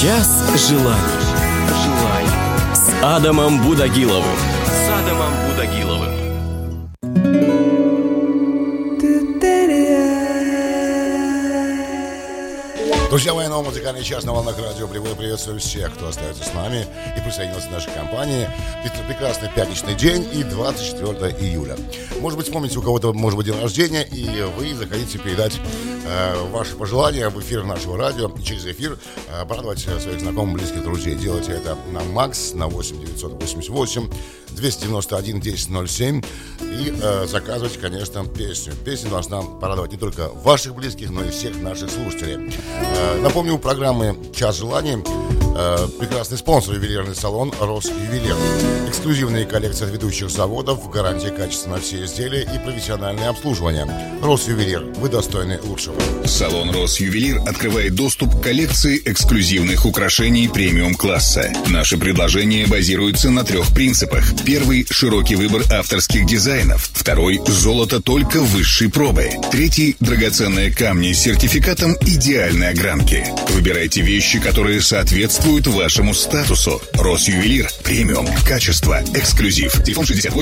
Час желаний с Адамом Будагиловым. Друзья мои, новый музыкальный час на волнах радио Плевой. Приветствую всех, кто остается с нами и присоединился к нашей компании. Прекрасный пятничный день и 24 июля. Может быть, вспомните, у кого-то может быть день рождения, и вы захотите передать ваши пожелания в эфир нашего радио. И через эфир порадовать своих знакомых, близких, друзей. Делайте это на МАКС, на 8 988 291 1007 и заказывайте, конечно, песню. Песня должна порадовать не только ваших близких, но и всех наших слушателей. Напомню, у программы «Час желаний» прекрасный спонсор — ювелирный салон «Росювелир». Эксклюзивные коллекции от ведущих заводов, гарантия качества на все изделия и профессиональное обслуживание. «Росювелир». Вы достойны лучшего. Салон «Росювелир» открывает доступ к коллекции эксклюзивных украшений премиум-класса. Наши предложения базируются на 3 принципах. Первый — широкий выбор авторских дизайнов. Второй — золото только высшей пробы. Третий — драгоценные камни с сертификатом идеальной огранки. Выбирайте вещи, которые соответствуют вашему статусу. «Росювелир». Премиум. Качество. Эксклюзив. Телефон 68